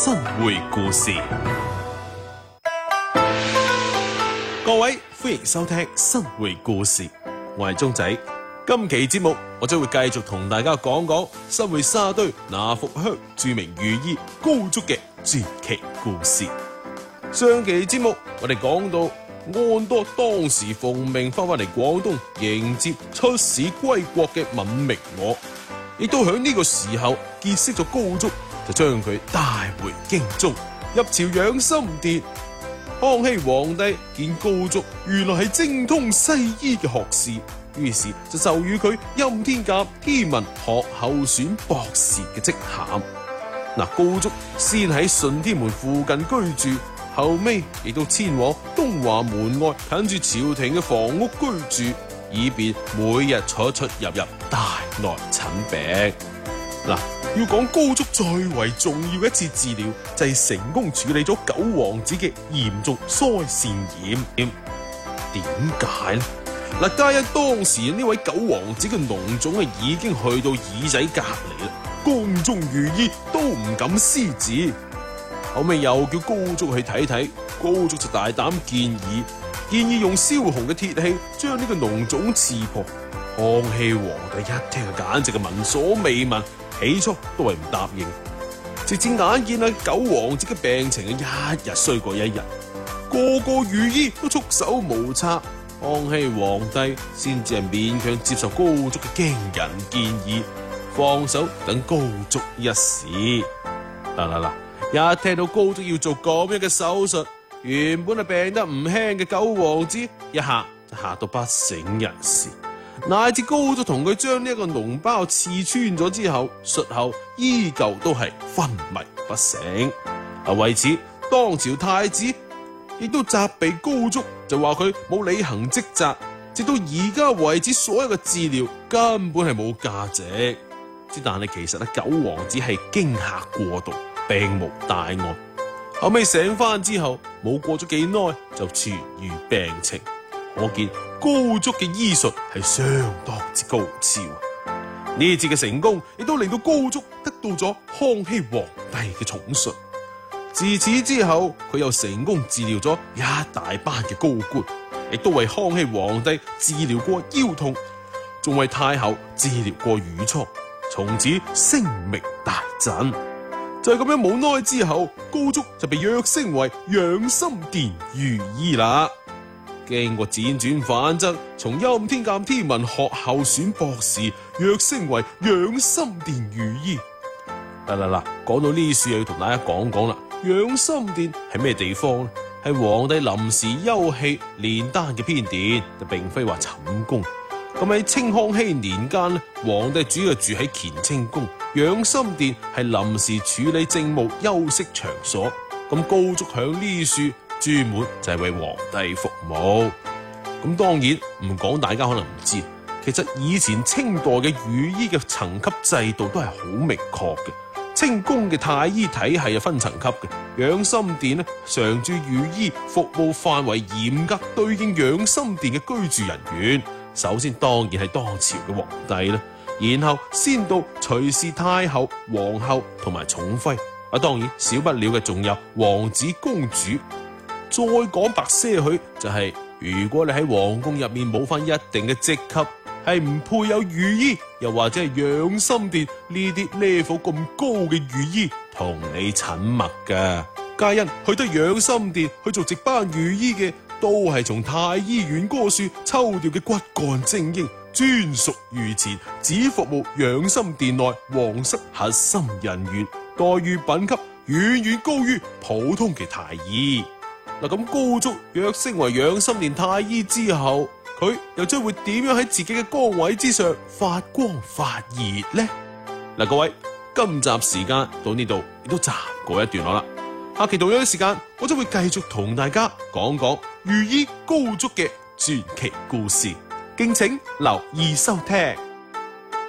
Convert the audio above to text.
新會故事。各位歡迎收聽新會故事，我係鐘仔。今期節目我將會繼續同大家講講新會沙堆那福鄉著名御醫高足嘅傳奇故事。上期節目我哋講到安多當時奉命翻返嚟廣東迎接出使歸國嘅閔明我，亦都喺呢個時候結識咗高足，就將佢帶回京中，入朝養心殿。康熙皇帝見高足原來係精通西醫嘅學士，於是就授予佢欽天監天文學候選博士嘅職銜。高足先喺順天門附近居住，後尾亦都遷往東華門外近住朝廷嘅房屋居住，以便每日出入大內診病。要講高足最為重要嘅一次治療，就係成功處理咗九王子嘅嚴重腮腺炎。點解呢？皆因當時呢位九王子嘅膿腫已經去到耳仔隔籬啦，宮中御醫都唔敢施治。後尾又叫高足去睇睇，高足就大膽建議用燒紅嘅鐵器將呢個膿腫刺破。康熙皇帝一聽簡直係聞所未聞，起初都係唔答應，直至眼見九王子嘅病情一日衰過一日，個個御醫都束手無策，康熙皇帝先至係勉強接受高足嘅驚人建議，放手等高足一試。一聽到高足要做咁樣嘅手術，原本係病得唔輕嘅九王子一下就嚇到不省人事，乃至高足同佢將呢一個膿包刺穿咗之後，術後依舊都係昏迷不醒。為此當朝太子亦都責備高足，就話佢冇履行職責，直到而家為止所有嘅治療根本係冇價值。但係其實九王子係驚嚇過度，並無大礙。後尾醒翻之後，冇過咗幾耐就痊愈病情，可見高足嘅醫術係相當之高超。呢次嘅成功亦都令到高足得到咗康熙皇帝嘅寵信。自此之後，佢又成功治療咗一大班嘅高官，亦都為康熙皇帝治療過腰痛，仲為太后治療過乳瘡，從此聲名大振。就係咁樣，冇耐之後，高足就被躍升為養心殿御醫啦。經過輾轉反側，從欽天監天文學候選博士躍升為養心殿御醫。講到呢處又要同大家講講啦。養心殿係咩地方呢？係皇帝臨時休憩煉丹嘅偏殿，就並非話寢宮。咁喺清康熙年間咧，皇帝主要住喺乾清宮，養心殿係臨時處理政務休息場所。咁高足響呢處專門就係為皇帝服務。咁當然唔講，大家可能唔知，其實以前清代嘅御醫嘅層級制度都係好明確嘅。清宮嘅太醫體系分層級嘅，養心殿常駐御醫服務範圍嚴格對應養心殿嘅居住人員。首先當然係當朝嘅皇帝啦，然後先到隨侍太后、皇后同埋寵妃。當然少不了嘅仲有王子公主。再講白些許，就係如果你喺皇宮入面冇翻一定嘅職級，係唔配有御醫，又或者係養心殿呢啲 level 咁高嘅御醫同你診脈㗎。皆因去得養心殿去做值班御醫嘅，都係從太醫院嗰處抽調嘅骨幹精英，專屬御前，只服務養心殿內皇室核心人員，待遇品級遠遠高於普通嘅太醫。咁高足躍升為養心殿太醫之後，佢又將會點樣喺自己嘅崗位之上發光發熱呢？各位，今集時間到呢度亦都暫告一段落啦。下期同樣嘅時間，我將會繼續同大家講講御醫高足嘅傳奇故事，敬請留意收聽。